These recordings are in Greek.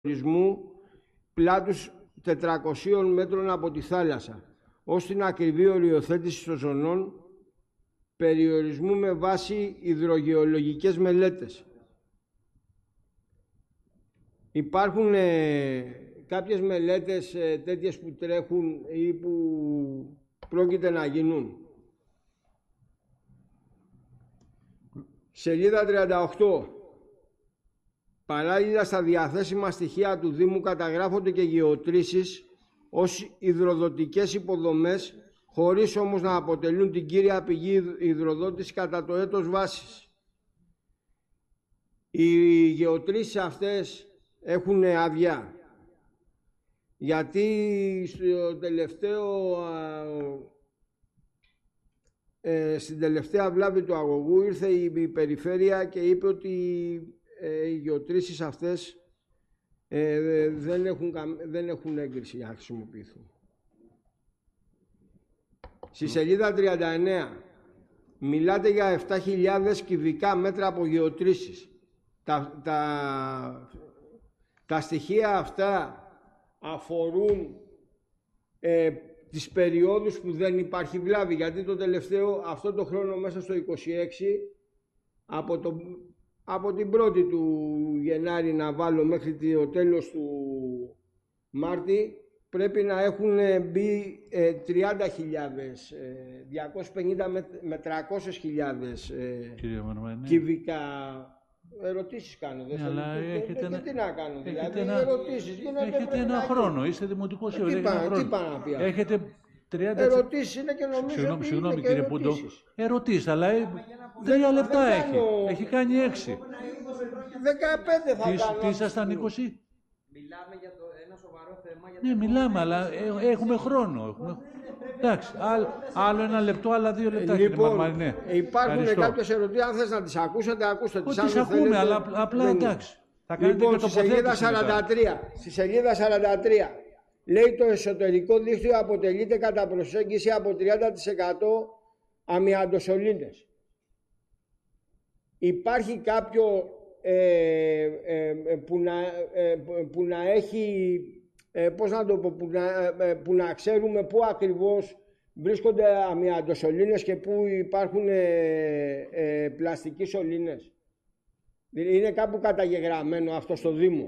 ορισμού πλάτους 400 μέτρων από τη θάλασσα, ως την ακριβή οριοθέτηση των ζωνών περιορισμού με βάση υδρογεολογικές μελέτες. Υπάρχουν κάποιες μελέτες τέτοιες που τρέχουν ή που πρόκειται να γίνουν. Σελίδα 38. Παράλληλα στα διαθέσιμα στοιχεία του Δήμου καταγράφονται και γεωτρήσεις ως υδροδοτικές υποδομές, χωρίς όμως να αποτελούν την κύρια πηγή υδροδότησης κατά το έτος βάσης. Οι γεωτρήσεις αυτές έχουν άδεια, γιατί στο τελευταίο, στην τελευταία βλάβη του αγωγού ήρθε η περιφέρεια και είπε ότι οι γεωτρήσεις αυτές δεν έχουν έγκριση για να χρησιμοποιηθούν. Στη σελίδα 39 μιλάτε για 7.000 κυβικά μέτρα από γεωτρήσεις. Τα στοιχεία αυτά αφορούν τις περιόδους που δεν υπάρχει βλάβη, γιατί το τελευταίο, αυτό το χρόνο μέσα στο 26, από την 1η του Γενάρη να βάλω μέχρι το τέλος του Μάρτη, πρέπει να έχουν μπει 30.000, 250 με 300.000 κυβικά. Ερωτήσεις κάνω, δεν τι να κάνω, δηλαδή ερωτήσεις. Έχετε ένα χρόνο, είστε δημοτικός σύμβουλος. Τι πάνε να πει? Έχετε 30... Ερωτήσεις είναι και νομίζω ότι συγγνώμη είναι κύριε και Πούντο. ερωτήσεις. Αλλά 3 λεπτά έχει. Έχει κάνει 6. 15 θα κάνω. Τι ήσασταν 20? Μιλάμε για ένα σοβαρό θέμα. Ναι, μιλάμε, αλλά έχουμε χρόνο. Εντάξει, άλλο 1 λεπτό, άλλα 2 λεπτά. Λοιπόν, υπάρχουν κάποιες ερωτήσεις, αν θες να τις ακούσετε, ακούστε τις. Τις ακούμε, αλλά απλά εντάξει. Λοιπόν, στη σελίδα 43, λέει το εσωτερικό δίκτυο αποτελείται κατά προσέγγιση από 30% αμοιαντοσωλήνες. Υπάρχει κάποιο που να έχει, πώς να το πω, που να ξέρουμε πού ακριβώς βρίσκονται αμοιαντοσωλήνες και πού υπάρχουν πλαστικοί σωλήνες? Είναι κάπου καταγεγραμμένο αυτό στο Δήμο.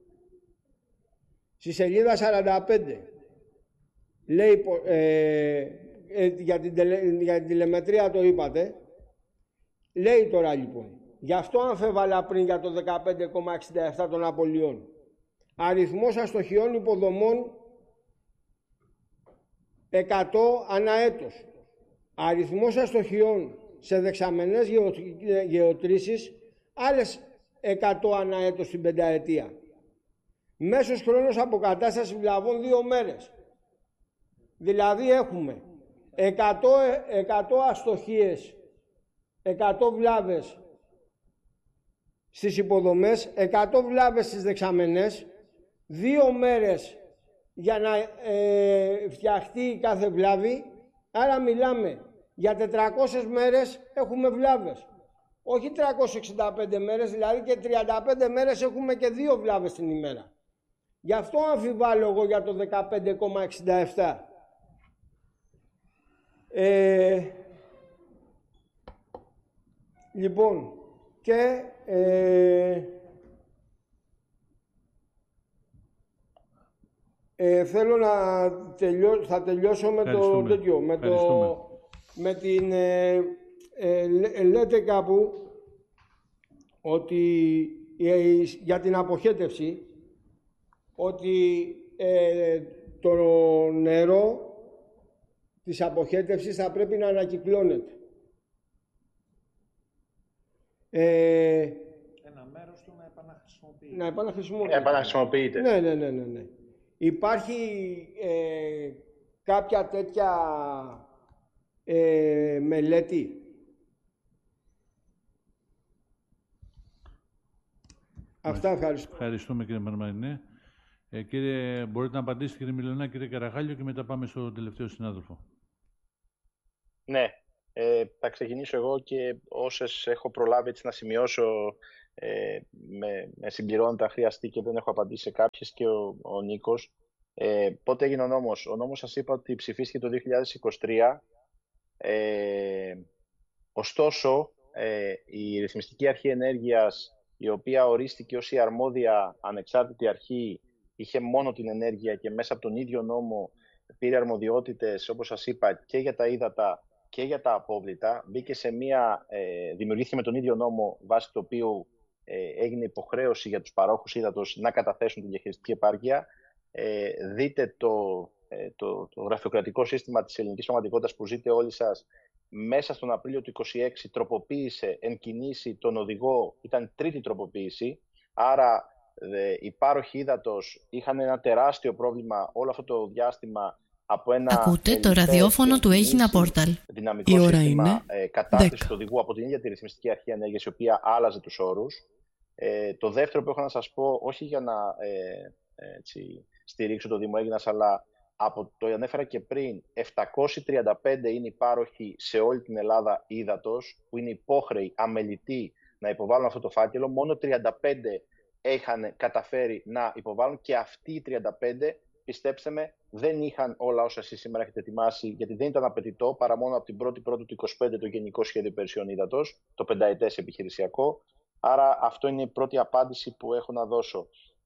Στη σελίδα 45 λέει, για την τηλεμετρία το είπατε, λέει τώρα λοιπόν, γι' αυτό αμφέβαλα πριν για το 15,67 των απολειών. Αριθμός αστοχιών υποδομών 100 ανά έτος. Αριθμός αστοχιών σε δεξαμενές γεωτρήσεις άλλες 100 ανά έτος στην πενταετία. Μέσος χρόνος αποκατάστασης βλαβών 2 μέρες. Δηλαδή έχουμε 100 αστοχίες, 100 βλάβες στις υποδομές, 100 βλάβες στις δεξαμενές, 2 μέρες για να φτιαχτεί κάθε βλάβη. Άρα μιλάμε για 400 μέρες έχουμε βλάβες. Όχι 365 μέρες, δηλαδή και 35 μέρες έχουμε και 2 βλάβες την ημέρα. Γι' αυτό αμφιβάλλω εγώ για το 15,67. Λοιπόν, και θέλω να θα τελειώσω με το τέτοιο, με την λέτε κάπου ότι για την αποχέτευση, ότι το νερό της αποχέτευσης θα πρέπει να ανακυκλώνεται. Ένα μέρος του να επαναχρησιμοποιείται. Να επαναχρησιμοποιείται. Ναι. Υπάρχει κάποια τέτοια μελέτη? Αυτά, ευχαριστώ. Ευχαριστούμε κύριε Μαρμαρινέ. Κύριε, μπορείτε να απαντήσετε κύριε Μιλωνά, κύριε Καραχάλιο, και μετά πάμε στον τελευταίο συνάδελφο. Ναι, θα ξεκινήσω εγώ και όσες έχω προλάβει έτσι να σημειώσω με συμπληρώνεται αν χρειαστεί και δεν έχω απαντήσει σε κάποιες, και ο Νίκος. Πότε έγινε ο νόμος? Ο νόμος σας είπα ότι ψηφίστηκε το 2023. Ωστόσο, η Ρυθμιστική Αρχή Ενέργειας, η οποία ορίστηκε ως η αρμόδια ανεξάρτητη αρχή, είχε μόνο την ενέργεια και μέσα από τον ίδιο νόμο πήρε αρμοδιότητες, όπως σας είπα, και για τα ύδατα και για τα απόβλητα. Μπήκε σε δημιουργήθηκε με τον ίδιο νόμο, βάσει το οποίο υποχρέωση για τους παρόχους ύδατος να καταθέσουν την διαχειριστική επάρκεια. Δείτε το γραφειοκρατικό σύστημα της ελληνικής πραγματικότητας που ζείτε όλοι σας. Μέσα στον Απρίλιο του 2026 τροποποίησε εν κινήσει τον οδηγό, ήταν τρίτη τροποποίηση, άρα οι πάροχοι ύδατος είχαν ένα τεράστιο πρόβλημα όλο αυτό το διάστημα από ένα Ακούτε το ραδιόφωνο του Έγινα Πόρταλ. Δυναμικό σύστημα κατάρτισης του οδηγού από την ίδια τη Ρυθμιστική Αρχή Ενέργειας, η οποία άλλαζε τους όρους. Το δεύτερο που έχω να σας πω, όχι για να στηρίξω το Δήμο Αίγινας, αλλά το ανέφερα και πριν, 735 είναι οι πάροχοι σε όλη την Ελλάδα ύδατος, που είναι υπόχρεοι, αμελητοί να υποβάλουν αυτό το φάκελο. Μόνο 35 είχαν καταφέρει να υποβάλουν, και αυτοί οι 35, πιστέψτε με, δεν είχαν όλα όσα εσείς σήμερα έχετε ετοιμάσει, γιατί δεν ήταν απαιτητό παρά μόνο από την 1η Πρώτου του 2025 το Γενικό Σχέδιο Υπηρεσιών Ύδατος, το πενταετές επιχειρησιακό. Άρα αυτό είναι η πρώτη απάντηση που έχω να δώσω.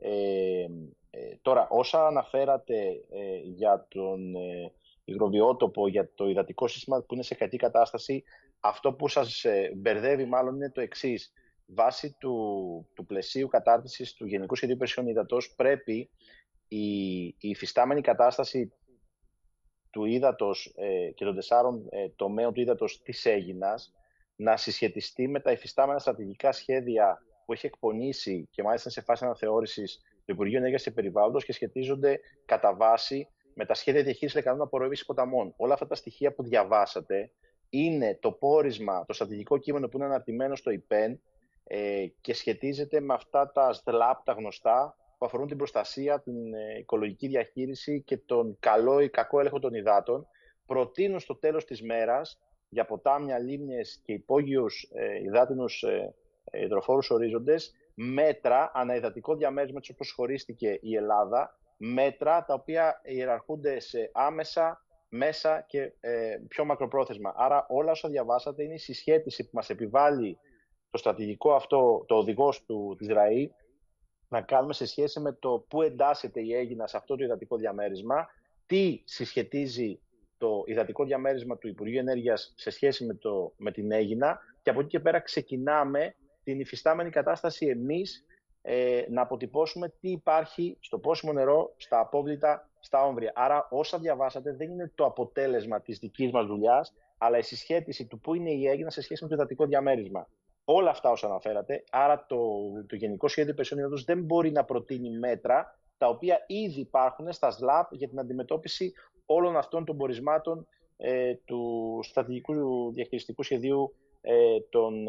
Τώρα, όσα αναφέρατε για τον υγροβιότοπο, για το υδατικό σύστημα που είναι σε κακή κατάσταση, αυτό που σας μπερδεύει μάλλον είναι το εξής. Βάσει του πλαισίου κατάρτισης του Γενικού Σχεδίου Υπηρεσιών Ύδατος, πρέπει η υφιστάμενη κατάσταση του ύδατος και των 4 τομέων του ύδατος της Αίγινας να συσχετιστεί με τα υφιστάμενα στρατηγικά σχέδια που έχει εκπονήσει και μάλιστα σε φάση αναθεώρησης το Υπουργείο Ενέργειας και Περιβάλλοντος, και σχετίζονται κατά βάση με τα σχέδια διαχείρισης λεκανών απορροής ποταμών. Όλα αυτά τα στοιχεία που διαβάσατε είναι το πόρισμα, το στρατηγικό κείμενο που είναι αναρτημένο στο ΙΠΕΝ και σχετίζεται με αυτά τα ΣΔΛΑΠ, τα γνωστά, που αφορούν την προστασία, την οικολογική διαχείριση και τον καλό ή κακό έλεγχο των υδάτων. Προτείνουν στο τέλος της μέρας για ποτάμια, λίμνες και υπόγειους υδάτινους υδροφόρους ορίζοντες μέτρα αναεδατικό διαμέρισμα, όπως προσχωρίστηκε η Ελλάδα, μέτρα τα οποία ιεραρχούνται σε άμεσα, μέσα και πιο μακροπρόθεσμα. Άρα όλα όσα διαβάσατε είναι η συσχέτιση που μας επιβάλλει το στρατηγικό αυτό, το οδηγός της ΡΑΗ, να κάνουμε σε σχέση με το πού εντάσσεται η Αίγινα σε αυτό το υδατικό διαμέρισμα, τι συσχετίζει το υδατικό διαμέρισμα του Υπουργείου Ενέργειας σε σχέση με την Αίγινα, και από εκεί και πέρα ξεκινάμε την υφιστάμενη κατάσταση εμείς να αποτυπώσουμε τι υπάρχει στο πόσιμο νερό, στα απόβλητα, στα όμβρια. Άρα όσα διαβάσατε δεν είναι το αποτέλεσμα της δικής μας δουλειάς, αλλά η συσχέτιση του πού είναι η Αίγινα σε σχέση με το υδατικό διαμέρισμα. Όλα αυτά όσα αναφέρατε, άρα το Γενικό Σχέδιο Υπηρεσιών Ύδατος δεν μπορεί να προτείνει μέτρα τα οποία ήδη υπάρχουν στα ΣΛΑΠ για την αντιμετώπιση όλων αυτών των πορισμάτων του στρατηγικού διαχειριστικού σχεδίου των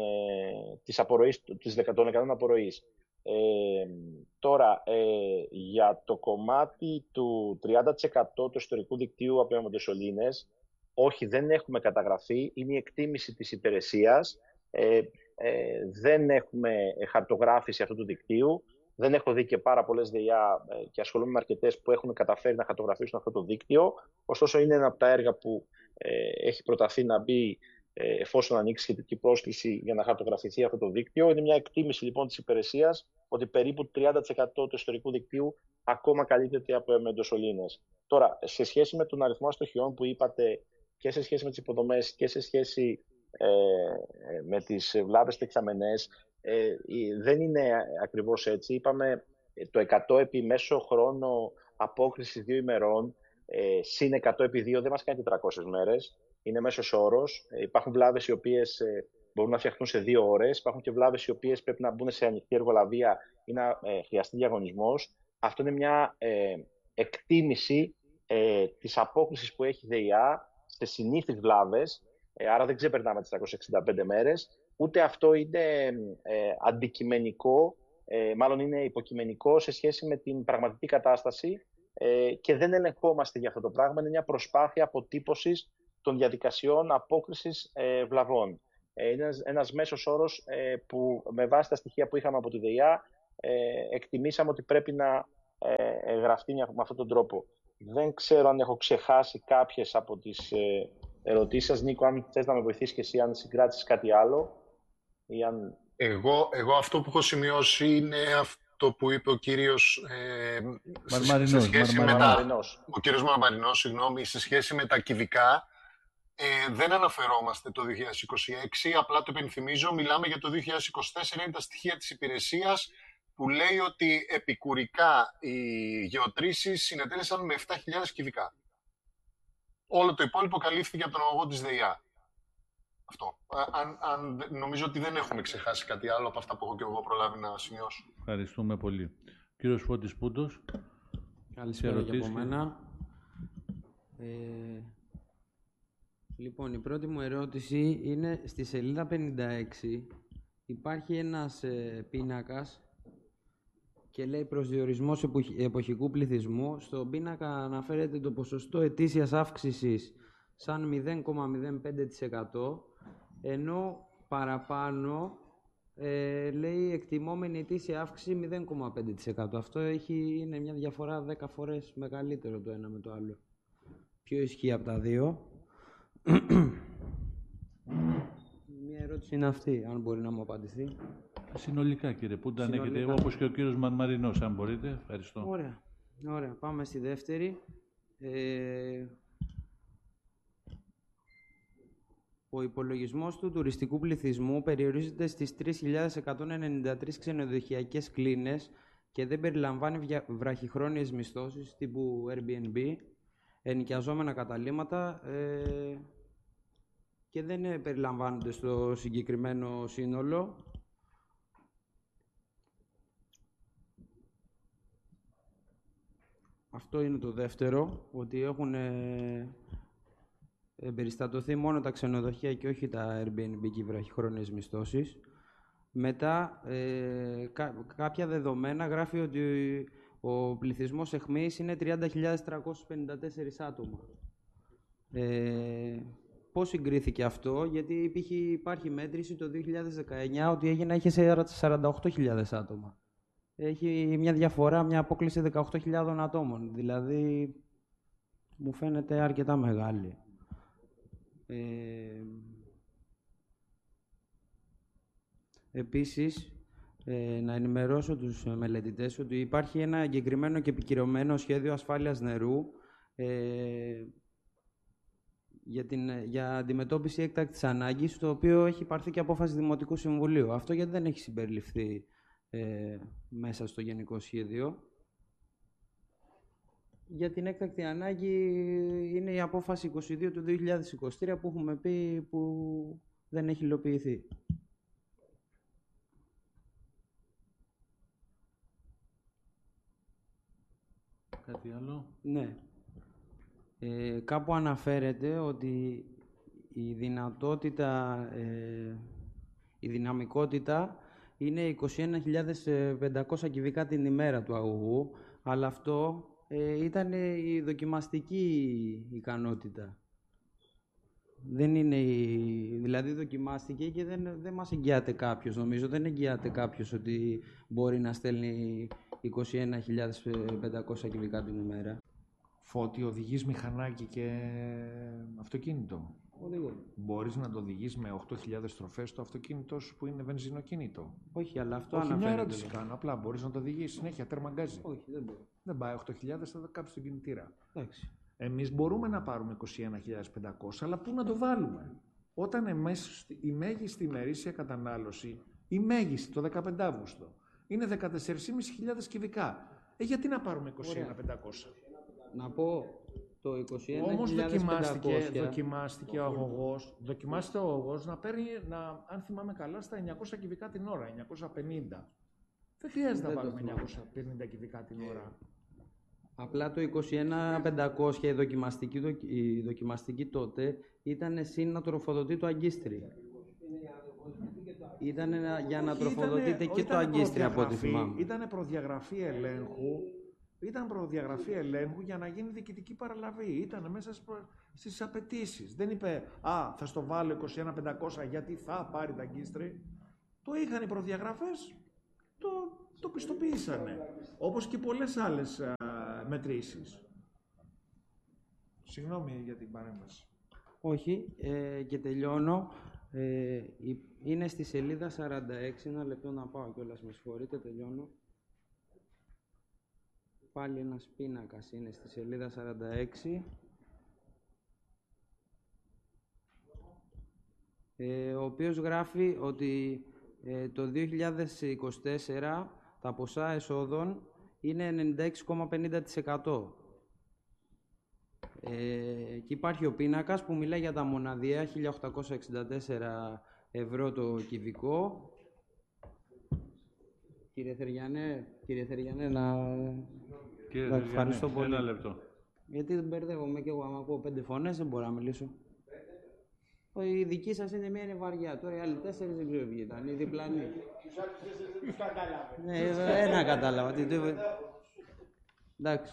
λεκανών απορροής. Τώρα, για το κομμάτι του 30% του ιστορικού δικτύου απορριμματοσωλήνες, όχι, δεν έχουμε καταγραφεί, είναι η εκτίμηση της υπηρεσίας. Δεν έχουμε χαρτογράφηση αυτού του δικτύου. Δεν έχω δει και πάρα πολλές ΔΕΙΑ και ασχολούμαι με αρκετές που έχουν καταφέρει να χαρτογραφήσουν αυτό το δίκτυο. Ωστόσο, είναι ένα από τα έργα που έχει προταθεί να μπει εφόσον ανοίξει σχετική πρόσκληση για να χαρτογραφηθεί αυτό το δίκτυο. Είναι μια εκτίμηση λοιπόν της υπηρεσίας ότι περίπου 30% του ιστορικού δικτύου ακόμα καλύπτεται από αμμεντοσωλήνες. Τώρα, σε σχέση με τον αριθμό αστοχιών που είπατε και σε σχέση με τις υποδομές και σε σχέση με τις βλάβες τεξαμενές, δεν είναι ακριβώς έτσι. Είπαμε το 100 επί μέσο χρόνο απόκρισης 2 ημερών, συν 100 επί 2 δεν μας κάνει 400 μέρες. Είναι μέσος όρος. Υπάρχουν βλάβες οι οποίες μπορούν να φτιαχτούν σε 2 ώρες. Υπάρχουν και βλάβες οι οποίες πρέπει να μπουν σε ανοιχτή εργολαβία ή να χρειαστεί διαγωνισμός. Αυτό είναι μια εκτίμηση της απόκρισης που έχει η ΔΕΙΑ σε συνήθεις βλάβες. Άρα δεν ξεπερνάμε τις 365 μέρες. Ούτε αυτό είναι αντικειμενικό, μάλλον είναι υποκειμενικό σε σχέση με την πραγματική κατάσταση και δεν ελεγχόμαστε για αυτό το πράγμα. Είναι μια προσπάθεια αποτύπωσης των διαδικασιών απόκρισης βλαβών. Είναι ένας μέσος όρος που με βάση τα στοιχεία που είχαμε από τη ΔΕΙΑ εκτιμήσαμε ότι πρέπει να γραφτεί με αυτόν τον τρόπο. Δεν ξέρω αν έχω ξεχάσει κάποιες από τις ερωτήσεις σας. Νίκο, αν θες να με βοηθήσεις και εσύ, αν συγκράτησες κάτι άλλο ή αν... Εγώ αυτό που έχω σημειώσει είναι αυτό που είπε ο κύριος Μαρμαρινός. ο κύριος Μαρμαρινός, συγγνώμη, σε σχέση με τα κυβικά. Δεν αναφερόμαστε το 2026, απλά το υπενθυμίζω, μιλάμε για το 2024, είναι τα στοιχεία της υπηρεσίας που λέει ότι επικουρικά οι γεωτρήσεις συνετέλεσαν με 7.000 κυβικά. Όλο το υπόλοιπο καλύφθηκε από τον αγωγό της ΔΕΙΑ. Αυτό. Νομίζω ότι δεν έχουμε ξεχάσει κάτι άλλο από αυτά που έχω και εγώ προλάβει να σημειώσω. Ευχαριστούμε πολύ. Κύριος Φώτης Πούντος. Καλησπέρα και από μένα. Λοιπόν, η πρώτη μου ερώτηση είναι στη σελίδα 56. Υπάρχει ένας πίνακας και λέει προσδιορισμός εποχικού πληθυσμού. Στον πίνακα αναφέρεται το ποσοστό ετήσιας αύξησης σαν 0,05%, ενώ παραπάνω λέει εκτιμόμενη ετήσια αύξηση 0,5%. Αυτό είναι μια διαφορά 10 φορές μεγαλύτερο το ένα με το άλλο. Ποιο ισχύει από τα δύο? Μια ερώτηση είναι αυτή, αν μπορεί να μου απαντηθεί. Συνολικά, κύριε Πούντα, αν έχετε εγώ, όπως και ο κύριος Μαρμαρινός, αν μπορείτε. Ευχαριστώ. Ωραία. Πάμε στη δεύτερη. Ο υπολογισμός του τουριστικού πληθυσμού περιορίζεται στις 3.193 ξενοδοχειακές κλίνες και δεν περιλαμβάνει βραχυχρόνιες μισθώσεις τύπου Airbnb, ενοικιαζόμενα καταλύματα και δεν περιλαμβάνονται στο συγκεκριμένο σύνολο. Αυτό είναι το δεύτερο, ότι έχουν εμπεριστατωθεί μόνο τα ξενοδοχεία και όχι τα Airbnb και οι βραχυχρόνιες μισθώσεις. Μετά, κάποια δεδομένα γράφει ότι ο πληθυσμός αιχμής είναι 30.354 άτομα. Πώς συγκρίθηκε αυτό? Γιατί υπάρχει μέτρηση το 2019 ότι έγινε είχε 48.000 άτομα. Έχει μια διαφορά, μια απόκληση 18.000 ατόμων. Δηλαδή, μου φαίνεται αρκετά μεγάλη. Επίσης, να ενημερώσω τους μελετητές ότι υπάρχει ένα εγκεκριμένο και επικυρωμένο σχέδιο ασφάλειας νερού για αντιμετώπιση έκτακτης ανάγκης, το οποίο έχει πάρθει και απόφαση Δημοτικού Συμβουλίου. Αυτό γιατί δεν έχει συμπεριληφθεί μέσα στο Γενικό Σχέδιο? Για την έκτακτη ανάγκη είναι η απόφαση 22 του 2023 που έχουμε πει που δεν έχει υλοποιηθεί. Κάτι άλλο? Ναι. Κάπου αναφέρεται ότι η δυναμικότητα είναι 21.500 κυβικά την ημέρα του αγωγού, αλλά αυτό ήταν η δοκιμαστική ικανότητα. Δεν είναι δηλαδή δοκιμάστηκε και δεν μας εγγυάται κάποιος, νομίζω. Δεν εγγυάται κάποιος ότι μπορεί να στέλνει 21.500 κυβικά την ημέρα. Φώτη, οδηγείς μηχανάκι και αυτοκίνητο. Οδηγώ. Μπορείς να το οδηγείς με 8.000 στροφές το αυτοκίνητό σου που είναι βενζινοκίνητο? Όχι, αλλά αυτό αναφέρεται. αναφέρεται. Μια ερώτηση κάνω. Απλά μπορείς να το οδηγείς συνέχεια, τέρμα γκάζι? Όχι, δεν μπορεί. Δεν πάει 8.000, θα το κάψει τον κινητήρα. Εντάξει. Εμείς μπορούμε να πάρουμε 21.500, αλλά πού να το βάλουμε? Όταν η μέγιστη ημερήσια κατανάλωση, η μέγιστη το 15 Αύγουστο, είναι 14.500 κυβικά. Γιατί να πάρουμε 21.500? Να πω το 21.500. Όμως δοκιμάστηκε ο αγωγός να παίρνει, αν θυμάμαι καλά, στα 900 κυβικά την ώρα, 950. Δεν χρειάζεται να πάρουμε 950 κυβικά την ώρα. Απλά το 21.500 η δοκιμαστική τότε ήταν συν να τροφοδοτεί το αγκίστρι. Ήταν για να τροφοδοτείται και το αγκίστρι από ό,τι θυμάμαι. Ήταν προδιαγραφή ελέγχου Ήταν προδιαγραφή ελέγχου για να γίνει διοικητική παραλαβή. Ήταν μέσα στις απαιτήσεις. Δεν είπε θα στο βάλω 21.500 γιατί θα πάρει τα αγκίστρι. Το είχαν οι προδιαγραφές, το πιστοποιήσανε. Όπως και πολλές άλλες μετρήσεις. Συγγνώμη για την παρέμβαση. Όχι, και τελειώνω. Είναι στη σελίδα 46, ένα λεπτό να πάω κιόλας, με συγχωρείτε, τελειώνω. Πάλι ένας πίνακας είναι στη σελίδα 46. Ο οποίος γράφει ότι το 2024 τα ποσά εσόδων είναι 96,50%. Και υπάρχει ο πίνακας που μιλάει για τα μοναδιαία 1.864 ευρώ το κυβικό. Κύριε Θεριανέ, ευχαριστώ πολύ. Ένα λεπτό. Γιατί δεν μπερδεύομαι και εγώ, άμα ακούω 5 φωνές δεν μπορώ να μιλήσω. Η δική σας είναι μία είναι βαριά, τώρα οι άλλοι 4 δεν ξέρω ποιοι ήταν, οι διπλανοί. Τους κατάλαβε. Ναι, ένα κατάλαβα. Εντάξει.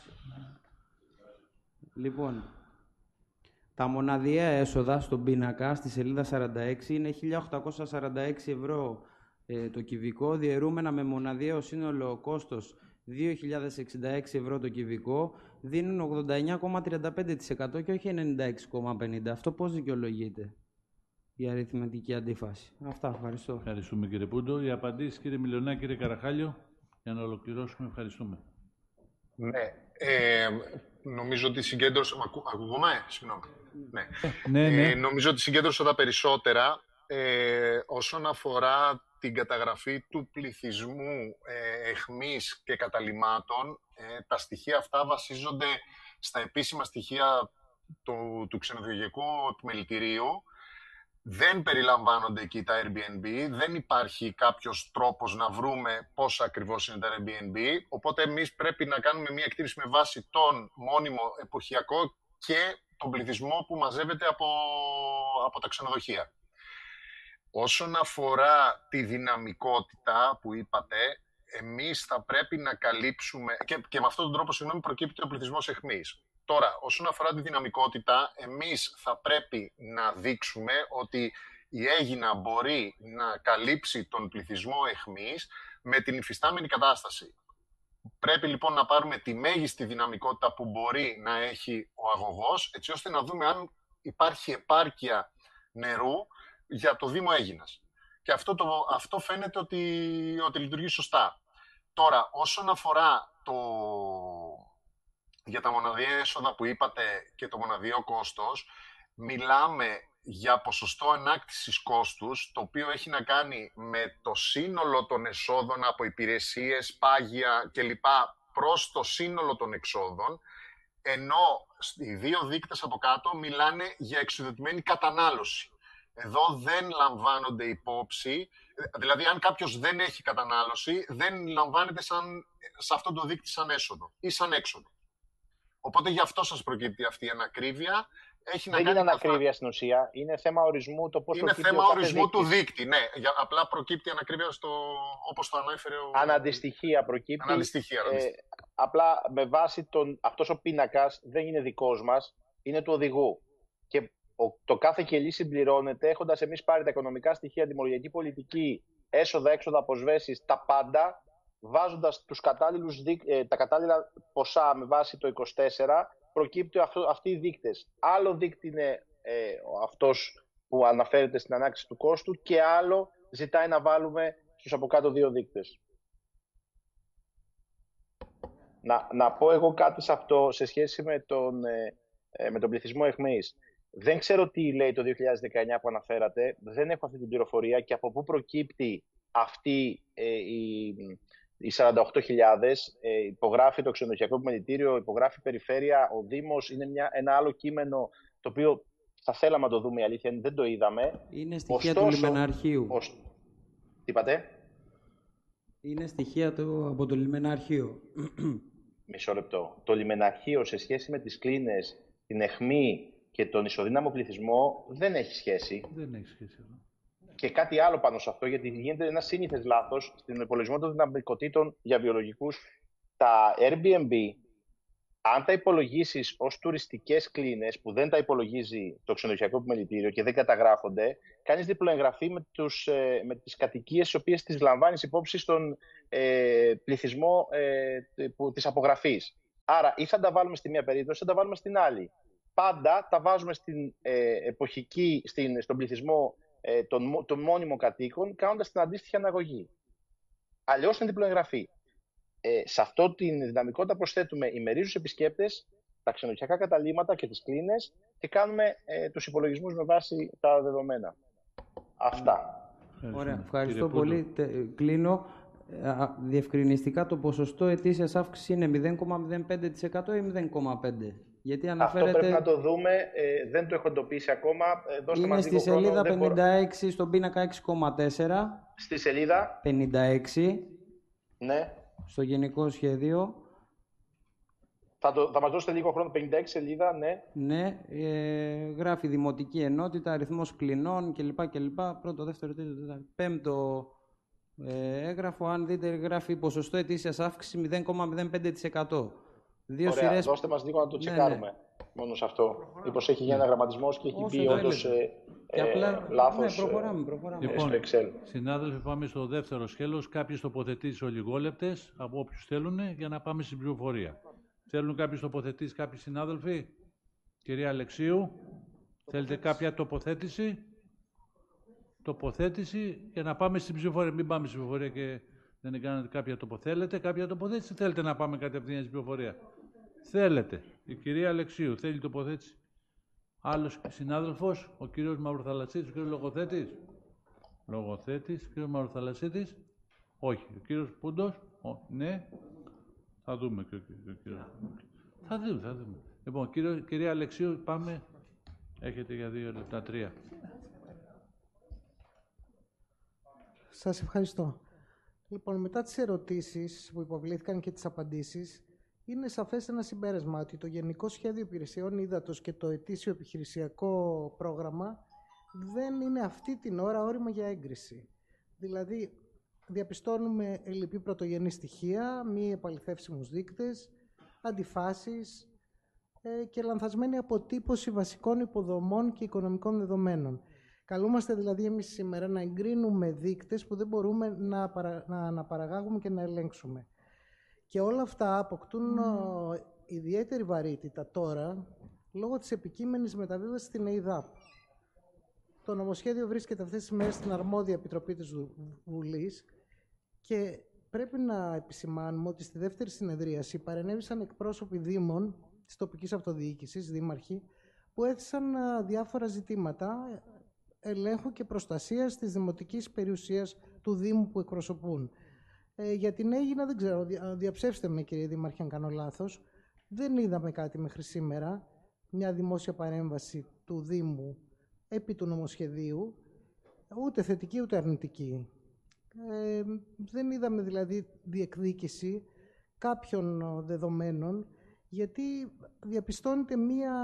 Λοιπόν, τα μοναδιαία έσοδα στον πίνακα, στη σελίδα 46, είναι 1.846 ευρώ το κυβικό, διαιρούμενα με μοναδιαίο σύνολο κόστος 2.066 ευρώ το κυβικό, δίνουν 89,35% και όχι 96,50%. Αυτό πώς δικαιολογείται, η αριθμητική αντίφαση? Αυτά, ευχαριστώ. Ευχαριστούμε, κύριε Πούντο. Οι απαντήσεις, κύριε Μιλιονά, κύριε Καραχάλιο, για να ολοκληρώσουμε. Ευχαριστούμε. Ναι. Νομίζω ότι συγκέντρωσα... Ακούγομαι, συγγνώμη. Ναι. Νομίζω ότι συγκέντρωσα τα περισσότερα. Όσον αφορά την καταγραφή του πληθυσμού εχμής και καταλυμάτων, τα στοιχεία αυτά βασίζονται στα επίσημα στοιχεία του ξενοδοχειακού επιμελητηρίου. Δεν περιλαμβάνονται εκεί τα Airbnb, δεν υπάρχει κάποιος τρόπος να βρούμε πόσα ακριβώς είναι τα Airbnb, οπότε εμείς πρέπει να κάνουμε μια εκτίμηση με βάση τον μόνιμο εποχιακό και τον πληθυσμό που μαζεύεται από τα ξενοδοχεία. Όσον αφορά τη δυναμικότητα που είπατε, εμείς θα πρέπει να καλύψουμε, και με αυτόν τον τρόπο, προκύπτει ο πληθυσμός εχμής. Τώρα, όσον αφορά τη δυναμικότητα, εμείς θα πρέπει να δείξουμε ότι η Αίγινα μπορεί να καλύψει τον πληθυσμό εχμής με την υφιστάμενη κατάσταση. Πρέπει λοιπόν να πάρουμε τη μέγιστη δυναμικότητα που μπορεί να έχει ο αγωγός, έτσι ώστε να δούμε αν υπάρχει επάρκεια νερού για το Δήμο Αίγινας. Και αυτό φαίνεται ότι λειτουργεί σωστά. Τώρα, όσον αφορά για τα μοναδιαία έσοδα που είπατε και το μοναδιαίο κόστος, μιλάμε για ποσοστό ανάκτησης κόστους, το οποίο έχει να κάνει με το σύνολο των εσόδων από υπηρεσίες, πάγια κλπ. Προς το σύνολο των εξόδων, ενώ οι δύο δείκτες από κάτω μιλάνε για εξουδετημένη κατανάλωση. Εδώ δεν λαμβάνονται υπόψη, δηλαδή αν κάποιος δεν έχει κατανάλωση, δεν λαμβάνεται σε αυτό το δείκτη σαν έσοδο ή σαν έξοδο. Οπότε γι' αυτό σας προκύπτει αυτή η ανακρίβεια. Δεν είναι ανακρίβεια στην ουσία, είναι θέμα ορισμού το πώς είναι θέμα ορισμού του δείκτη, ναι. Απλά προκύπτει ανακρίβεια όπως το ανέφερε ο... Αναντιστοιχεία προκύπτει. Αναντιστοιχεία. Απλά με βάση αυτός ο πίνακας δεν είναι δικός μας, είναι του οδηγού. Και το κάθε κελί συμπληρώνεται έχοντας εμείς πάρει τα οικονομικά στοιχεία, τιμολογιακή πολιτική, έσοδα, έξοδα, αποσβέσεις, τα πάντα, βάζοντας τα κατάλληλα ποσά με βάση το 24, προκύπτει αυτοί οι δείκτες. Άλλο δείκτη είναι αυτός που αναφέρεται στην ανάκτηση του κόστου και άλλο ζητάει να βάλουμε στους από κάτω δύο δείκτες. Να πω εγώ κάτι σε αυτό σε σχέση με τον πληθυσμό εχμής. Δεν ξέρω τι λέει το 2019 που αναφέρατε, δεν έχω αυτή την πληροφορία και από πού προκύπτει αυτή οι 48.000, υπογράφει το ξενοδοχειακό επιμελητήριο, υπογράφει η περιφέρεια, ο Δήμος, είναι ένα άλλο κείμενο το οποίο θα θέλαμε να το δούμε, η αλήθεια είναι δεν το είδαμε. Είναι στοιχεία του λιμεναρχείου. Τι είπατε? Είναι στοιχεία από το λιμεναρχείο. Μισό λεπτό. Το λιμεναρχείο σε σχέση με τις κλίνες, την αιχμή και τον ισοδύναμο πληθυσμό δεν έχει σχέση. Δεν έχει σχέση. Και κάτι άλλο πάνω σε αυτό, γιατί γίνεται ένα σύνηθες λάθος στην υπολογισμό των δυναμικοτήτων για βιολογικούς. τα Airbnb, αν τα υπολογίσεις ως τουριστικές κλίνες, που δεν τα υπολογίζει το ξενοδοχειακό επιμελητήριο και δεν καταγράφονται, κάνεις διπλοεγγραφή με τις κατοικίες τις οποίες τις λαμβάνεις υπόψη στον πληθυσμό της απογραφής. Άρα, ή θα τα βάλουμε στη μία περίπτωση, ή θα τα βάλουμε στην άλλη. Πάντα τα βάζουμε στην εποχική, στον πληθυσμό των μόνιμων κατοίκων, κάνοντας την αντίστοιχη αναγωγή. Αλλιώς είναι διπλοεγγραφή. Σε αυτό την δυναμικότητα προσθέτουμε ημερήσιους επισκέπτες, τα ξενοδοχειακά καταλύματα και τις κλίνες και κάνουμε τους υπολογισμούς με βάση τα δεδομένα. Αυτά. Ωραία, ευχαριστώ πολύ. Κλείνω. Διευκρινιστικά το ποσοστό ετήσιας αύξησης είναι 0,05% ή 0,5%? Γιατί αναφέρεται... Αυτό πρέπει να το δούμε, δεν το έχω εντοπίσει ακόμα. Δώστε είναι μας στη λίγο σελίδα χρόνο, 56, στον πίνακα 6,4. Στη σελίδα 56. Ναι. Στο γενικό σχέδιο. Θα μας δώσετε λίγο χρόνο, 56 σελίδα, ναι. Ναι, γράφει δημοτική ενότητα, αριθμός κλινών κλπ. Πρώτο, δεύτερο, τρίτο, τέταρτο, πέμπτο έγγραφο, αν δείτε, γράφει ποσοστό ετήσιας αύξηση 0,05%. Ωραία, σειρές... δώστε μας λίγο να το τσεκάρουμε. Μόνο σε αυτό. Μήπως έχει γίνει ένα γραμματισμός και έχει μπει όντως λάθος προχωράμε. Λοιπόν, στο Excel. Συνάδελφοι, πάμε στο δεύτερο σκέλος. Κάποιες τοποθετήσεις ολιγόλεπτες από όποιους θέλουν για να πάμε στην πληροφορία. Θέλουν κάποιες τοποθετήσεις, κάποιοι συνάδελφοι? Κυρία Αλεξίου, θέλετε κάποια τοποθέτηση? Τοποθέτηση για να πάμε στην ψηφοφορία. Μην πάμε στην ψηφοφορία και δεν κάνετε κάποια τοποθέτηση. Κάποια τοποθέτηση, θέλετε να πάμε κατευθείαν στην ψηφοφορία? Θέλετε. Η κυρία Αλεξίου θέλει τοποθέτηση. Άλλος συνάδελφος, ο κύριος Μαυροθαλασσίτης, ο κύριος Λογοθέτης. Λογοθέτης, κύριος Μαυροθαλασσίτης. Όχι. Ο κύριος Πούντος. Ναι. Θα δούμε και ο κύριος. Θα δούμε. Λοιπόν, κυρία Αλεξίου, πάμε. Έχετε για 2 λεπτά, 3. Σας ευχαριστώ. Λοιπόν, μετά τις ερωτήσεις που υποβλήθηκαν και τις απαντήσεις, είναι σαφές ένα συμπέρασμα ότι το Γενικό Σχέδιο Υπηρεσιών Ύδατος και το ετήσιο επιχειρησιακό πρόγραμμα δεν είναι αυτή την ώρα όρημα για έγκριση. Δηλαδή, διαπιστώνουμε ελλειπή πρωτογενή στοιχεία, μη επαληθεύσιμους δείκτες, αντιφάσεις και λανθασμένη αποτύπωση βασικών υποδομών και οικονομικών δεδομένων. Καλούμαστε δηλαδή εμείς σήμερα να εγκρίνουμε δείκτες που δεν μπορούμε να αναπαραγάγουμε και να ελέγξουμε. Και όλα αυτά αποκτούν ιδιαίτερη βαρύτητα τώρα, λόγω της επικείμενης μεταβίβασης στην ΕΙΔΑΠ. Το νομοσχέδιο βρίσκεται αυτές τις μέρες στην αρμόδια επιτροπή της Βουλής και πρέπει να επισημάνουμε ότι στη δεύτερη συνεδρίαση παρενέβησαν εκπρόσωποι δήμων της τοπικής αυτοδιοίκησης, δήμαρχοι, που έθεσαν διάφορα ζητήματα ελέγχου και προστασίας της δημοτικής περιουσίας του Δήμου που εκπροσωπούν. Για την Αίγινα δεν ξέρω, διαψεύστε με κύριε Δήμαρχε αν κάνω λάθος, δεν είδαμε κάτι μέχρι σήμερα, μια δημόσια παρέμβαση του Δήμου επί του νομοσχεδίου, ούτε θετική ούτε αρνητική. Δεν είδαμε δηλαδή διεκδίκηση κάποιων δεδομένων, γιατί διαπιστώνεται μία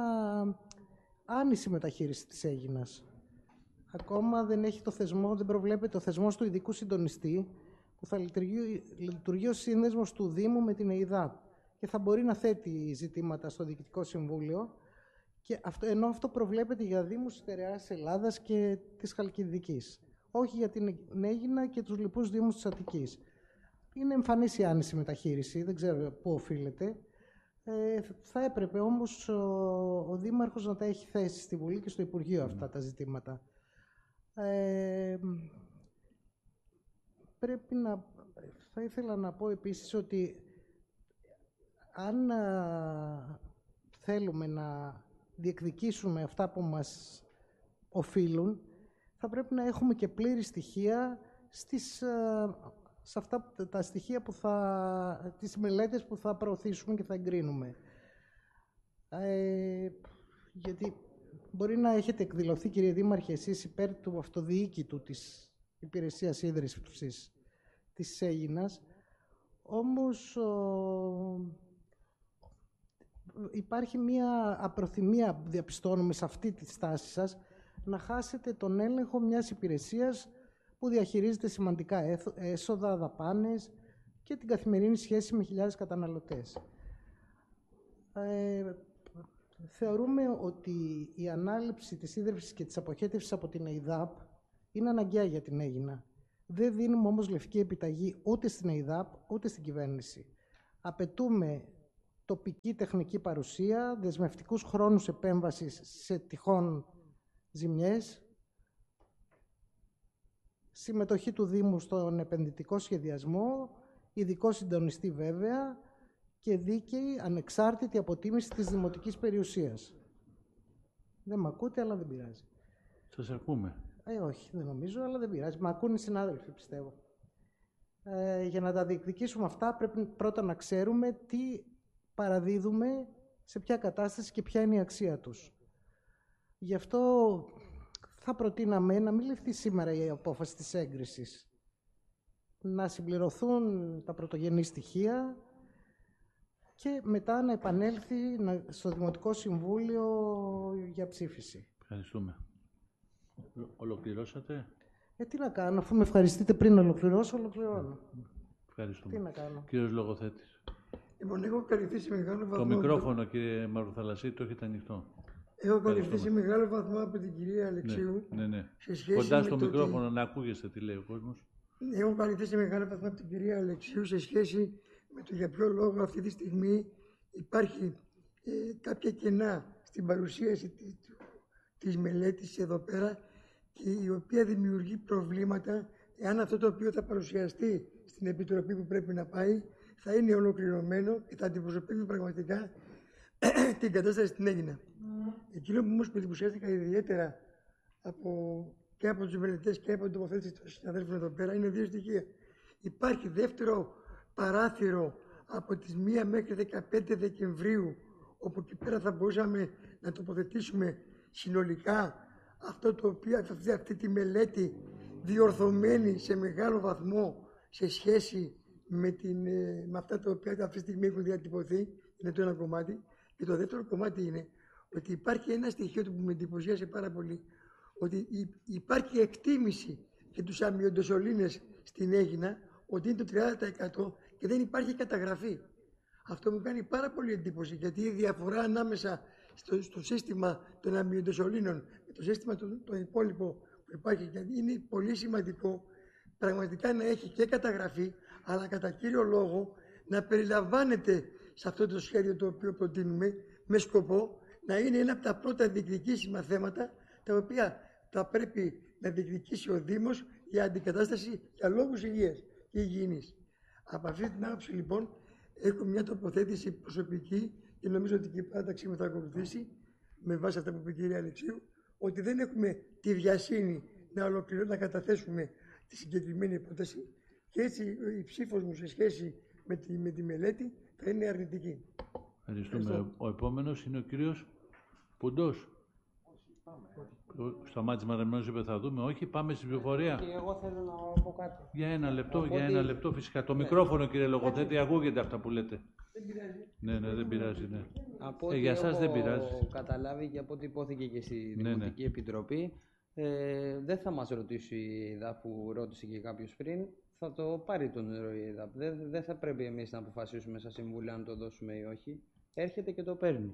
άνηση μεταχείριση της Αίγινας. Ακόμα δεν έχει το θεσμό, δεν προβλέπεται ο θεσμός του ειδικού συντονιστή, που θα λειτουργεί ως σύνδεσμος του Δήμου με την ΕΙΔΑΠ και θα μπορεί να θέτει ζητήματα στο Διοικητικό Συμβούλιο, και ενώ αυτό προβλέπεται για Δήμους Στερεάς Ελλάδας και της Χαλκιδικής, όχι για την Αίγινα και τους λοιπούς Δήμους της Αττικής. Είναι εμφανής η άνηση μεταχείριση, δεν ξέρω πού οφείλεται. Θα έπρεπε όμως ο Δήμαρχος να τα έχει θέσει στη Βουλή και στο Υπουργείο αυτά τα ζητήματα. Θα ήθελα να πω επίσης ότι αν θέλουμε να διεκδικήσουμε αυτά που μας οφείλουν, θα πρέπει να έχουμε και πλήρη στοιχεία σε αυτά τα στοιχεία τις μελέτες που θα προωθήσουμε και θα εγκρίνουμε. Γιατί μπορεί να έχετε εκδηλωθεί, κύριε Δήμαρχε, εσείς υπέρ του αυτοδιοίκητου της υπηρεσίας ίδρυσης της Αίγινας, όμως υπάρχει μία απροθυμία, διαπιστώνουμε σε αυτή τη στάση σας, να χάσετε τον έλεγχο μιας υπηρεσίας που διαχειρίζεται σημαντικά έσοδα, δαπάνες και την καθημερινή σχέση με χιλιάδες καταναλωτές. Θεωρούμε ότι η ανάληψη της ίδρυυσης και της αποχέτευσης από την ΕΙΔΑΠ είναι αναγκαία για την Αίγινα. Δεν δίνουμε όμως λευκή επιταγή ούτε στην ΕΙΔΑΠ ούτε στην κυβέρνηση. Απαιτούμε τοπική τεχνική παρουσία, δεσμευτικούς χρόνους επέμβασης σε τυχόν ζημιές, συμμετοχή του Δήμου στον επενδυτικό σχεδιασμό, ειδικό συντονιστή βέβαια και δίκαιη ανεξάρτητη αποτίμηση της δημοτικής περιουσίας. Δεν μ' ακούτε, αλλά δεν πειράζει. Σας ακούμε. Όχι, δεν νομίζω, αλλά δεν πειράζει. Μ' ακούνε οι συνάδελφοι, πιστεύω. Για να τα διεκδικήσουμε αυτά, πρέπει πρώτα να ξέρουμε τι παραδίδουμε, σε ποια κατάσταση και ποια είναι η αξία τους. Γι' αυτό θα προτείναμε να μην ληφθεί σήμερα η απόφαση της έγκρισης. Να συμπληρωθούν τα πρωτογενή στοιχεία και μετά να επανέλθει στο Δημοτικό Συμβούλιο για ψήφιση. Ευχαριστούμε. Ολοκληρώσατε. Τι να κάνω, αφού με ευχαριστείτε πριν ολοκληρώσω, ολοκληρώνω. Ευχαριστούμε. Τι να κάνω. Κύριος Λογοθέτης. Λοιπόν, έχω καλυφθεί σε μεγάλο βαθμό. Το μικρόφωνο, κύριε Μαυροθαλασσί, το έχετε ανοιχτό. Έχω καλυφθεί σε μεγάλο βαθμό από την κυρία Αλεξίου. Ναι. Σε σχέση κοντά στο με μικρόφωνο να ακούγεστε τι λέει ο κόσμος. Έχω καλυφθεί σε μεγάλο βαθμό από την κυρία Αλεξίου σε σχέση με το για ποιο λόγο αυτή τη στιγμή υπάρχει κάποια κενά στην παρουσίαση της μελέτης εδώ πέρα και η οποία δημιουργεί προβλήματα εάν αυτό το οποίο θα παρουσιαστεί στην επιτροπή που πρέπει να πάει θα είναι ολοκληρωμένο και θα αντιπροσωπεύει πραγματικά την κατάσταση στην Αίγινα. Εκείνο που όμως εντυπωσιάστηκα ιδιαίτερα και από τους μελετές και από την τοποθέτηση των συναδέλφων εδώ πέρα είναι δύο στοιχεία. Υπάρχει δεύτερο παράθυρο από τις 1 μέχρι 15 Δεκεμβρίου, όπου εκεί πέρα θα μπορούσαμε να τοποθετήσουμε συνολικά αυτό το οποίο, αυτή τη μελέτη διορθωμένη σε μεγάλο βαθμό σε σχέση με αυτά τα οποία αυτή τη στιγμή έχουν διατυπωθεί. Είναι το ένα κομμάτι. Και το δεύτερο κομμάτι είναι ότι υπάρχει ένα στοιχείο που με εντυπωσίασε πάρα πολύ, ότι υπάρχει εκτίμηση για τους αμοιοντοσωλήνες στην Αίγινα ότι είναι το 30% και δεν υπάρχει καταγραφή. Αυτό μου κάνει πάρα πολύ εντύπωση, γιατί η διαφορά ανάμεσα στο σύστημα των αμοιοντοσωλήνων και το σύστημα το υπόλοιπο που υπάρχει είναι πολύ σημαντικό πραγματικά να έχει και καταγραφή, αλλά κατά κύριο λόγο να περιλαμβάνεται σε αυτό το σχέδιο το οποίο προτείνουμε με σκοπό να είναι ένα από τα πρώτα διεκδικήσιμα θέματα τα οποία θα πρέπει να διεκδικήσει ο Δήμος για αντικατάσταση για λόγους υγείας και υγιεινής. Από αυτή την άποψη λοιπόν έχω μια τοποθέτηση προσωπική και νομίζω ότι και η παράταξή μου θα ακολουθήσει με βάση αυτά που είπε η κυρία Αλεξίου, ότι δεν έχουμε τη βιασύνη να καταθέσουμε τη συγκεκριμένη πρόταση και έτσι η ψήφος μου σε σχέση με τη μελέτη θα είναι αρνητική. Ευχαριστούμε. Ο επόμενος είναι ο κύριος Πουντός. Σταμάτης Μαρεμμένος είπε θα δούμε. Όχι, πάμε στην πληροφορία. Και εγώ θέλω να πω κάτι. Για ένα λεπτό φυσικά. Το μικρόφωνο κύριε Λογοθέτη, ακούγεται αυτά που λέτε. Δεν πειράζει. Ναι, δεν πειράζει. Ναι. Από ό,τι για σας δεν πειράζει. καταλάβει και από ό,τι υπόθηκε και στη Δημοτική Επιτροπή, δεν θα μας ρωτήσει η ΕΔΑΠ που ρώτησε και κάποιος πριν. Θα το πάρει το νερό η ΕΔΑΠ. Δεν θα πρέπει εμείς να αποφασίσουμε σαν Συμβούλιο αν το δώσουμε ή όχι. Έρχεται και το παίρνει.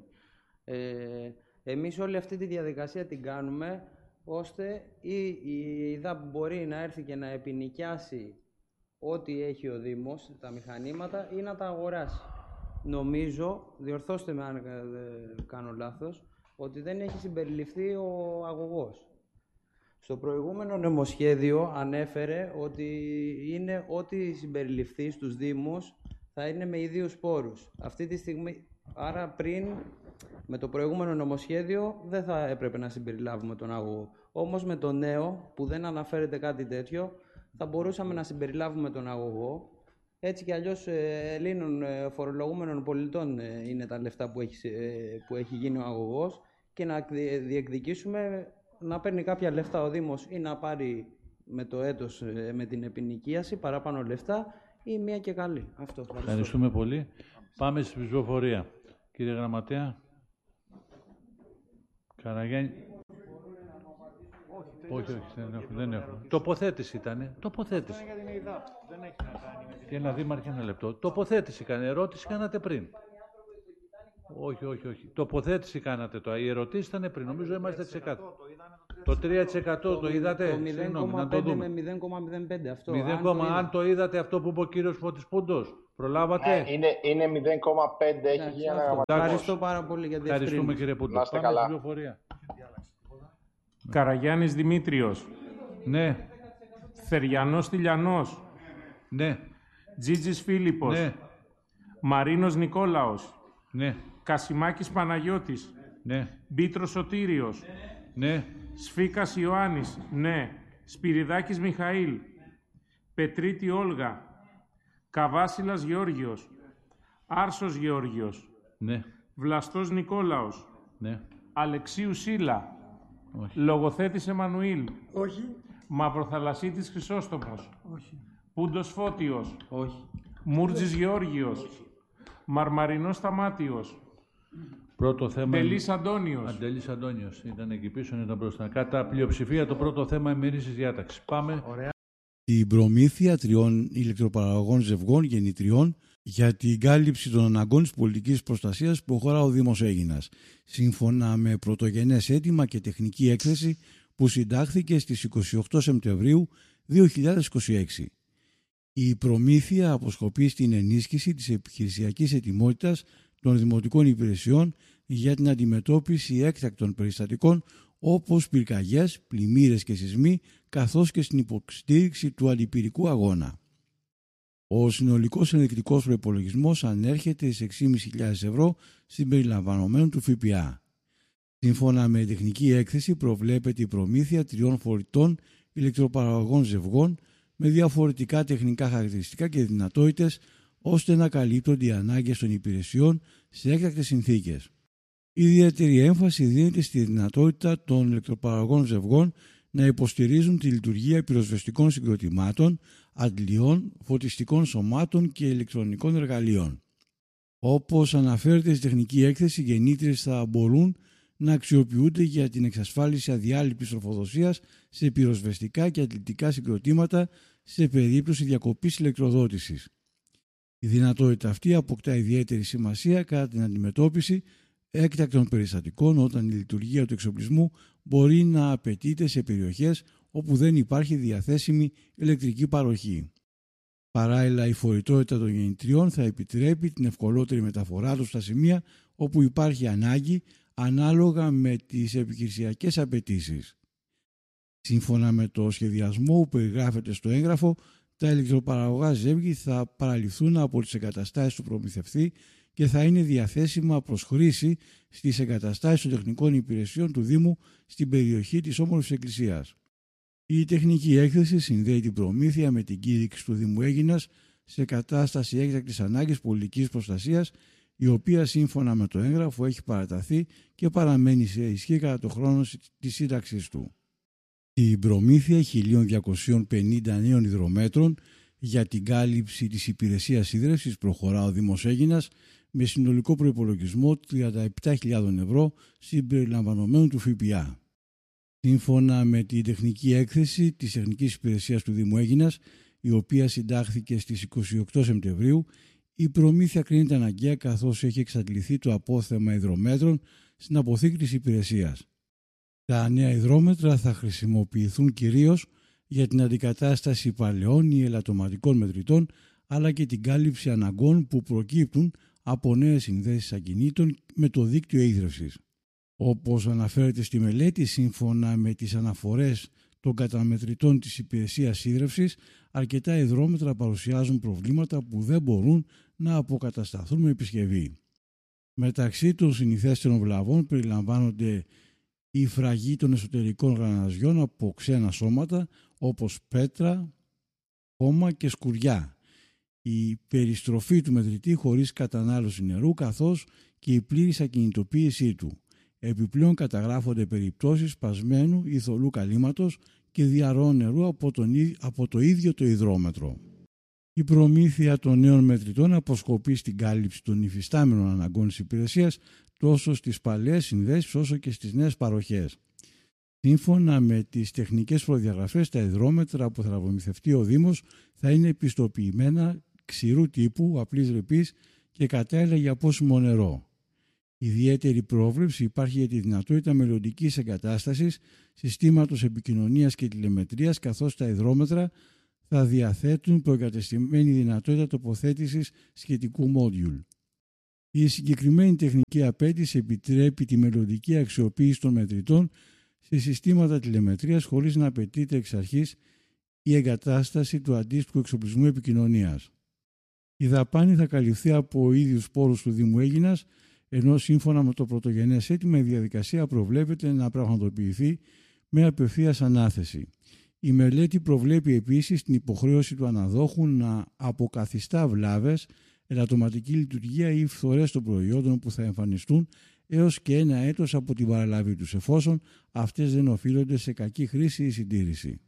Εμείς όλη αυτή τη διαδικασία την κάνουμε ώστε η ΕΔΑΠ μπορεί να έρθει και να επινοικιάσει ό,τι έχει ο Δήμος, τα μηχανήματα, ή να τα αγοράσει. Νομίζω, διορθώστε με αν κάνω λάθος, ότι δεν έχει συμπεριληφθεί ο αγωγός. Στο προηγούμενο νομοσχέδιο ανέφερε ότι είναι ό,τι συμπεριληφθεί στους Δήμους θα είναι με ιδίους πόρους. Αυτή τη στιγμή, άρα πριν, με το προηγούμενο νομοσχέδιο δεν θα έπρεπε να συμπεριλάβουμε τον αγωγό. Όμως με το νέο, που δεν αναφέρεται κάτι τέτοιο, θα μπορούσαμε να συμπεριλάβουμε τον αγωγό. Έτσι κι αλλιώς Ελλήνων φορολογούμενων πολιτών είναι τα λεφτά που έχει γίνει ο αγωγός και να διεκδικήσουμε να παίρνει κάποια λεφτά ο Δήμος ή να πάρει με το έτος με την επινοικίαση παραπάνω λεφτά ή μία και καλή. Αυτό. Ευχαριστούμε πολύ. Πάμε στην ψηφοφορία. Κύριε Γραμματέα. Καραγιάννη. Όχι, Όχι, δεν έχω. Τοποθέτηση ήταν. Τοποθέτηση. Για την ΕΙΔΑΠ. Δεν έχει να κάνει με την... Και ένα δήμαρχε, ένα λεπτό. Τοποθέτηση έκανε. Ερώτηση κάνατε πριν. Όχι. Τοποθέτηση κάνατε τώρα. Οι ερωτήσεις ήταν πριν. Νομίζω είμαστε σε κάτω. Το 3% το είδατε. Το 0,5 με 0,05 αυτό. 0, αν το είδατε αυτό που είπε ο κύριος Φώτης Πούντος. Προλάβατε. Είναι 0,5. Έχει γίνει ένα. Ευχαριστώ πάρα πολύ για την ευκαιρία. Ευχαριστούμε κύριε Πούντο. Να είστε καλά. Καραγιάννης Δημήτριος. Ναι. Θεριανός Τηλιανός. Ναι. Τζίτζης Φίλιππος. Ναι. Μαρίνος Νικόλαος. Ναι. Κασιμάκης Παναγιώτης. Ναι. Μπίτρος Σωτήριος. Ναι. Σφίκας Ιωάννης. Ναι. Σπυριδάκης Μιχαήλ. Πετρίτη Όλγα. Καβάσιλας Γεώργιος. Άρσος Γεώργιος. Ναι. Βλαστός Νικόλαος. Ναι. Αλεξίου Σίλα. Όχι. Λογοθέτης Εμμανουήλ. Όχι. Μαυροθαλασσίτης Χρυσόστομος. Όχι. Πούντος Φώτιος. Όχι. Μούρτζης Γεώργιος. Μαρμαρινός Σταμάτιος. Πρώτο θέμα. Αντελής Αντώνιος. Αντελής Αντώνιος. Ήταν εκεί πίσω, ήταν μπροστά. Κατά πλειοψηφία το πρώτο θέμα ημερήσιας διάταξης. Πάμε. Ωραία. Την προμήθεια 3 ηλεκτροπαραγωγών ζευγών γεννητριών για την κάλυψη των αναγκών της πολιτικής προστασίας που προχωρά ο Δήμος Αίγινας, σύμφωνα με πρωτογενές αίτημα και τεχνική έκθεση που συντάχθηκε στις 28 Σεπτεμβρίου 2026. Η προμήθεια αποσκοπεί στην ενίσχυση της επιχειρησιακής ετοιμότητας των δημοτικών υπηρεσιών για την αντιμετώπιση έκτακτων περιστατικών όπως πυρκαγιές, πλημμύρες και σεισμοί, καθώς και στην υποστήριξη του αντιπυρικού αγώνα. Ο συνολικός ενδεικτικός προϋπολογισμός ανέρχεται στις 6.500 ευρώ συμπεριλαμβανομένου του ΦΠΑ. Σύμφωνα με τεχνική έκθεση προβλέπεται η προμήθεια 3 φορητών ηλεκτροπαραγωγών ζευγών με διαφορετικά τεχνικά χαρακτηριστικά και δυνατότητες ώστε να καλύπτονται οι ανάγκες των υπηρεσιών σε έκτακτες συνθήκες. Ιδιαίτερη έμφαση δίνεται στη δυνατότητα των ηλεκτροπαραγωγών ζευγών να υποστηρίζουν τη λειτουργία πυροσβεστικών συγκροτημάτων, αντλιών, φωτιστικών σωμάτων και ηλεκτρονικών εργαλείων. Όπως αναφέρεται στη τεχνική έκθεση, οι γεννήτριες θα μπορούν να αξιοποιούνται για την εξασφάλιση αδιάλειπτης τροφοδοσίας σε πυροσβεστικά και αθλητικά συγκροτήματα σε περίπτωση διακοπής ηλεκτροδότησης. Η δυνατότητα αυτή αποκτά ιδιαίτερη σημασία κατά την αντιμετώπιση έκτακτων περιστατικών όταν η λειτουργία του εξοπλισμού μπορεί να απαιτείται σε περιοχές όπου δεν υπάρχει διαθέσιμη ηλεκτρική παροχή. Παράλληλα, η φορητότητα των γεννητριών θα επιτρέπει την ευκολότερη μεταφορά τους στα σημεία όπου υπάρχει ανάγκη ανάλογα με τις επιχειρησιακές απαιτήσεις. Σύμφωνα με το σχεδιασμό που περιγράφεται στο έγγραφο, τα ηλεκτροπαραγωγά ζεύγη θα παραληφθούν από τις εγκαταστάσεις του προμηθευτή και θα είναι διαθέσιμα προς χρήση στις εγκαταστάσεις των τεχνικών υπηρεσιών του Δήμου στην περιοχή της Όμορφης Εκκλησίας. Η τεχνική έκθεση συνδέει την προμήθεια με την κήρυξη του Δήμου Αίγινας σε κατάσταση έκτακτης ανάγκης πολιτικής προστασίας, η οποία σύμφωνα με το έγγραφο έχει παραταθεί και παραμένει σε ισχύ κατά το χρόνο της σύνταξής του. Η προμήθεια 1.250 νέων υδρομέτρων για την κάλυψη της υπηρεσίας σίδρευσης προχωρά ο Δήμος Αίγινας με συνολικό προϋπολογισμό 37.000 ευρώ συμπεριλαμβανομένου του ΦΠΑ. Σύμφωνα με την τεχνική έκθεση της Τεχνικής Υπηρεσίας του Δήμου Αίγινας, η οποία συντάχθηκε στις 28 Σεπτεμβρίου, η προμήθεια κρίνεται αναγκαία καθώς έχει εξαντληθεί το απόθεμα υδρομέτρων στην αποθήκη της υπηρεσίας. Τα νέα υδρόμετρα θα χρησιμοποιηθούν κυρίως για την αντικατάσταση παλαιών ή ελαττωματικών μετρητών, αλλά και την κάλυψη αναγκών που προκύπτουν από νέες συνδέσεις ακινήτων με το δίκτυο ίδρυυσης. Όπως αναφέρεται στη μελέτη, σύμφωνα με τις αναφορές των καταμετρητών της υπηρεσίας ίδρυυσης, αρκετά υδρόμετρα παρουσιάζουν προβλήματα που δεν μπορούν να αποκατασταθούν με επισκευή. Μεταξύ των συνηθέστερων βλαβών περιλαμβάνονται η φραγή των εσωτερικών γραναζιών από ξένα σώματα όπως πέτρα, χώμα και σκουριά, η περιστροφή του μετρητή χωρίς κατανάλωση νερού καθώς και η πλήρης ακινητοποίησή του. Επιπλέον καταγράφονται περιπτώσεις σπασμένου ή θολού καλύματος και διαρροών νερού από το ίδιο το υδρόμετρο. Η προμήθεια των νέων μετρητών αποσκοπεί στην κάλυψη των υφιστάμενων αναγκών της υπηρεσίας τόσο στις παλαιές συνδέσεις όσο και στις νέες παροχές. Σύμφωνα με τις τεχνικές προδιαγραφές, τα υδρόμετρα που θα προμηθευτεί ο Δήμος θα είναι πιστοποιημένα ξηρού τύπου, απλής ρεπής και κατάλληλα για πόσιμο νερό. Ιδιαίτερη πρόβλεψη υπάρχει για τη δυνατότητα μελλοντικής εγκατάστασης συστήματος επικοινωνίας και τηλεμετρίας, καθώς τα υδρόμετρα θα διαθέτουν προεγκατεστημένη δυνατότητα τοποθέτησης σχετικού μόντιουλ. Η συγκεκριμένη τεχνική απέτηση επιτρέπει τη μελλοντική αξιοποίηση των μετρητών σε συστήματα τηλεμετρίας χωρίς να απαιτείται εξ αρχής η εγκατάσταση του αντίστοιχου εξοπλισμού επικοινωνίας. Η δαπάνη θα καλυφθεί από ίδιους πόρους του Δήμου Αίγινας, ενώ σύμφωνα με το πρωτογενές αίτημα η διαδικασία προβλέπεται να πραγματοποιηθεί με απευθείας ανάθεση. Η μελέτη προβλέπει επίσης την υποχρέωση του αναδόχου να αποκαθιστά βλάβες, ελαττωματική λειτουργία ή φθορές των προϊόντων που θα εμφανιστούν έως και 1 έτος από την παραλαβή τους, εφόσον αυτές δεν οφείλονται σε κακή χρήση ή συντήρηση.